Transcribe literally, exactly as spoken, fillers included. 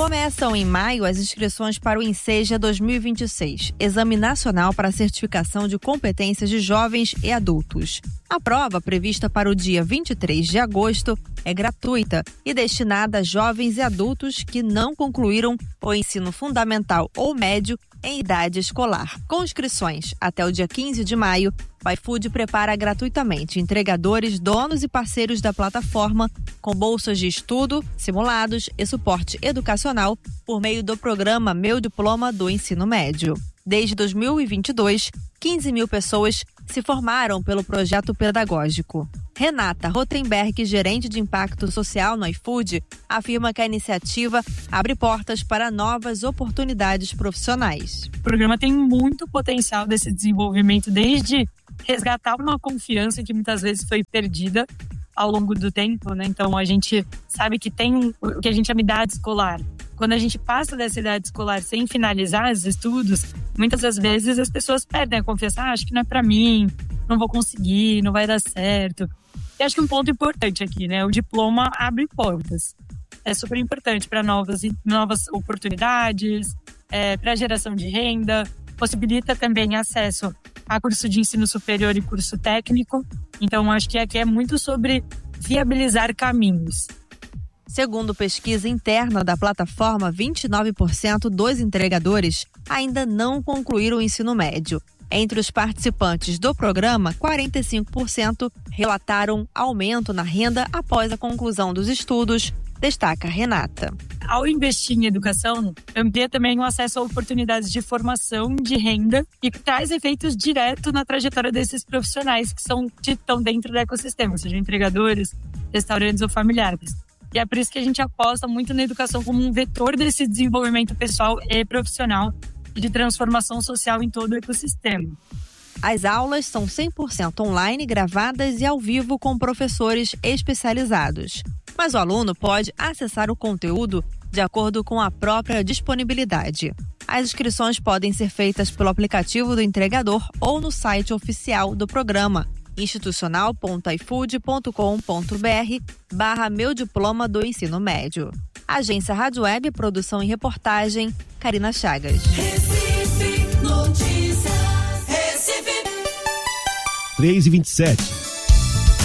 Começam em maio as inscrições para o INSEJA dois mil e vinte e seis, Exame Nacional para a Certificação de Competências de Jovens e Adultos. A prova, prevista para o dia vinte e três de agosto, é gratuita e destinada a jovens e adultos que não concluíram o ensino fundamental ou médio em idade escolar. Com inscrições até o dia quinze de maio, o iFood prepara gratuitamente entregadores, donos e parceiros da plataforma com bolsas de estudo, simulados e suporte educacional por meio do programa Meu Diploma do Ensino Médio. Desde dois mil e vinte e dois, quinze mil pessoas se formaram pelo projeto pedagógico. Renata Rothenberg, gerente de impacto social no iFood, afirma que a iniciativa abre portas para novas oportunidades profissionais. O programa tem muito potencial desse desenvolvimento, desde resgatar uma confiança que muitas vezes foi perdida ao longo do tempo, né? Então a gente sabe que tem o que a gente chama de idade escolar. Quando a gente passa dessa idade escolar sem finalizar os estudos, muitas das vezes as pessoas perdem a confiança. Ah, acho que não é para mim, não vou conseguir, não vai dar certo. E acho que um ponto importante aqui, né? O diploma abre portas. É super importante para novas, novas oportunidades, é, para geração de renda, possibilita também acesso a curso de ensino superior e curso técnico. Então, acho que aqui é muito sobre viabilizar caminhos. Segundo pesquisa interna da plataforma, vinte e nove por cento dos entregadores ainda não concluíram o ensino médio. Entre os participantes do programa, quarenta e cinco por cento relataram aumento na renda após a conclusão dos estudos, destaca Renata. Ao investir em educação, amplia também o acesso a oportunidades de formação, de renda e traz efeitos diretos na trajetória desses profissionais que são, que estão dentro do ecossistema, sejam entregadores, restaurantes ou familiares. E é por isso que a gente aposta muito na educação como um vetor desse desenvolvimento pessoal e profissional e de transformação social em todo o ecossistema. As aulas são cem por cento online, gravadas e ao vivo com professores especializados. Mas o aluno pode acessar o conteúdo de acordo com a própria disponibilidade. As inscrições podem ser feitas pelo aplicativo do entregador ou no site oficial do programa, institucional ponto ifood ponto com ponto br barra Meu Diploma do Ensino Médio. Agência Rádio Web, produção e reportagem, Karina Chagas. Recife Notícias. Recife. três e vinte e sete.